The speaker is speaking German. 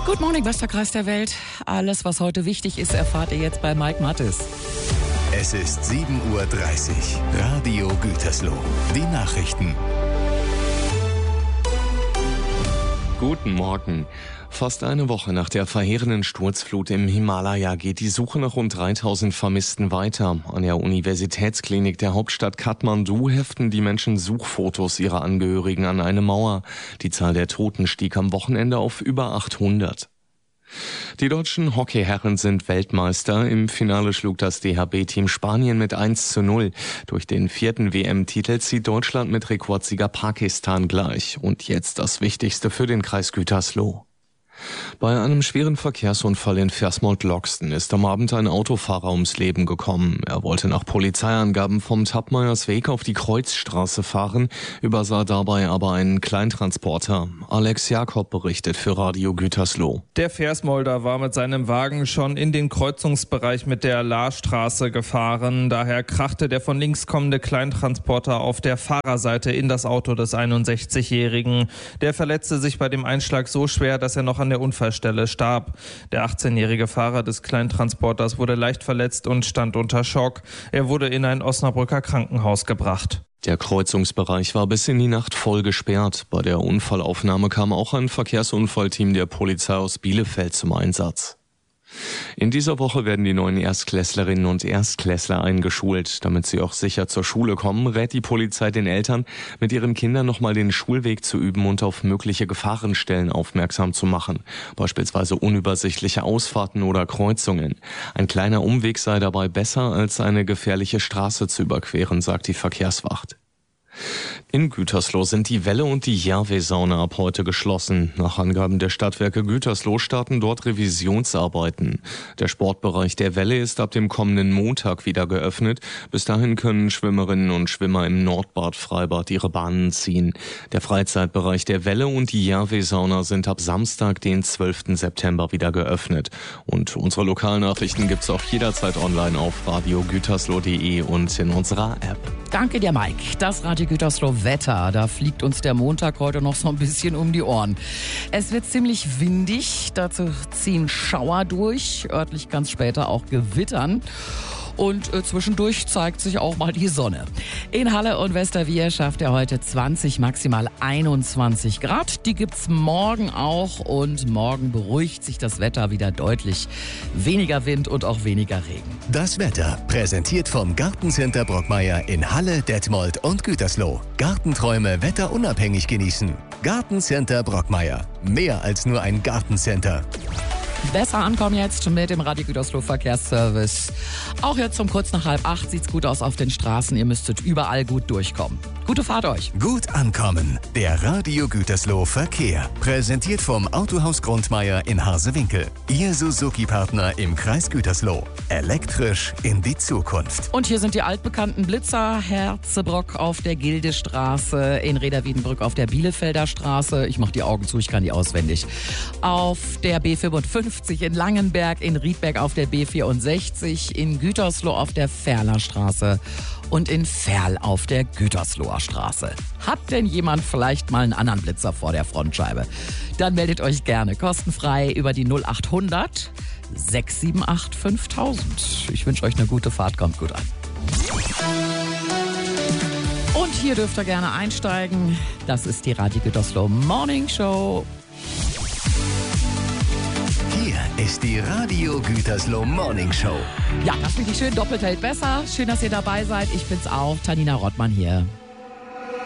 Good morning, bester Kreis der Welt. Alles, was heute wichtig ist, erfahrt ihr jetzt bei Mike Mattes. Es ist 7:30 Uhr. Radio Gütersloh. Die Nachrichten. Guten Morgen. Fast eine Woche nach der verheerenden Sturzflut im Himalaya geht die Suche nach rund 3000 Vermissten weiter. An der Universitätsklinik der Hauptstadt Kathmandu heften die Menschen Suchfotos ihrer Angehörigen an eine Mauer. Die Zahl der Toten stieg am Wochenende auf über 800. Die deutschen Hockeyherren sind Weltmeister. Im Finale schlug das DHB-Team Spanien mit 1:0. Durch den 4. WM-Titel zieht Deutschland mit Rekordsieger Pakistan gleich. Und jetzt das Wichtigste für den Kreis Gütersloh. Bei einem schweren Verkehrsunfall in Versmold-Loxten ist am Abend ein Autofahrer ums Leben gekommen. Er wollte nach Polizeiangaben vom Tappmeiersweg auf die Kreuzstraße fahren, übersah dabei aber einen Kleintransporter. Alex Jakob berichtet für Radio Gütersloh. Der Versmolder war mit seinem Wagen schon in den Kreuzungsbereich mit der Lahrstraße gefahren. Daher krachte der von links kommende Kleintransporter auf der Fahrerseite in das Auto des 61-Jährigen. Der verletzte sich bei dem Einschlag so schwer, dass er noch an der Unfallstelle starb. Der 18-jährige Fahrer des Kleintransporters wurde leicht verletzt und stand unter Schock. Er wurde in ein Osnabrücker Krankenhaus gebracht. Der Kreuzungsbereich war bis in die Nacht voll gesperrt. Bei der Unfallaufnahme kam auch ein Verkehrsunfallteam der Polizei aus Bielefeld zum Einsatz. In dieser Woche werden die neuen Erstklässlerinnen und Erstklässler eingeschult. Damit sie auch sicher zur Schule kommen, rät die Polizei den Eltern, mit ihren Kindern nochmal den Schulweg zu üben und auf mögliche Gefahrenstellen aufmerksam zu machen. Beispielsweise unübersichtliche Ausfahrten oder Kreuzungen. Ein kleiner Umweg sei dabei besser, als eine gefährliche Straße zu überqueren, sagt die Verkehrswacht. In Gütersloh sind die Welle und die Järve-Sauna ab heute geschlossen. Nach Angaben der Stadtwerke Gütersloh starten dort Revisionsarbeiten. Der Sportbereich der Welle ist ab dem kommenden Montag wieder geöffnet. Bis dahin können Schwimmerinnen und Schwimmer im Nordbad-Freibad ihre Bahnen ziehen. Der Freizeitbereich der Welle und die Järve-Sauna sind ab Samstag, den 12. September wieder geöffnet. Und unsere Lokalnachrichten gibt's auch jederzeit online auf radiogütersloh.de und in unserer App. Danke dir, Mike. Das Radio Gütersloh Wetter, da fliegt uns der Montag heute noch so ein bisschen um die Ohren. Es wird ziemlich windig, dazu ziehen Schauer durch, örtlich ganz später auch Gewittern. Und zwischendurch zeigt sich auch mal die Sonne. In Halle und Westerwier schafft er heute 20, maximal 21 Grad. Die gibt's morgen auch und morgen beruhigt sich das Wetter wieder deutlich. Weniger Wind und auch weniger Regen. Das Wetter präsentiert vom Gartencenter Brockmeier in Halle, Detmold und Gütersloh. Gartenträume wetterunabhängig genießen. Gartencenter Brockmeier. Mehr als nur ein Gartencenter. Besser ankommen jetzt mit dem Radio Gütersloh Verkehrsservice. Auch jetzt um kurz nach 7:30 sieht's gut aus auf den Straßen. Ihr müsstet überall gut durchkommen. Gute Fahrt euch. Gut ankommen. Der Radio Gütersloh Verkehr. Präsentiert vom Autohaus Grundmeier in Harsewinkel. Ihr Suzuki-Partner im Kreis Gütersloh. Elektrisch in die Zukunft. Und hier sind die altbekannten Blitzer. Herzebrock auf der Gildestraße, in Reda-Wiedenbrück auf der Bielefelder Straße. Ich mache die Augen zu, ich kann die auswendig. Auf der B55 in Langenberg, in Riedberg auf der B64, in Gütersloh auf der Ferler Straße und in Ferl auf der Gütersloher Straße. Hat denn jemand vielleicht mal einen anderen Blitzer vor der Frontscheibe? Dann meldet euch gerne kostenfrei über die 0800 678 5000. Ich wünsche euch eine gute Fahrt, kommt gut an. Und hier dürft ihr gerne einsteigen. Das ist die Radio Gütersloh Morning Show. Hier ist die Radio Gütersloh Morning Show. Ja, das finde ich schön. Doppelt hält besser. Schön, dass ihr dabei seid. Ich bin's auch. Tanina Rottmann hier.